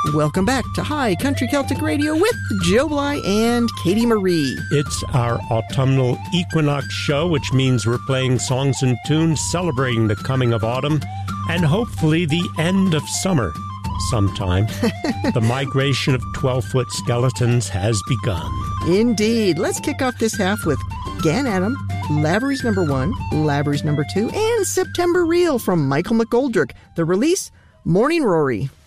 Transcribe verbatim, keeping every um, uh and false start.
Welcome back to High Country Celtic Radio with Joe Bly and Katie Marie. It's our autumnal equinox show, which means we're playing songs and tunes celebrating the coming of autumn and hopefully the end of summer sometime. The migration of twelve-foot skeletons has begun. Indeed. Let's kick off this half with Gan Adam, Lavery's Number One, Lavery's Number Two, and September Reel from Michael McGoldrick. The release, Morning Rory.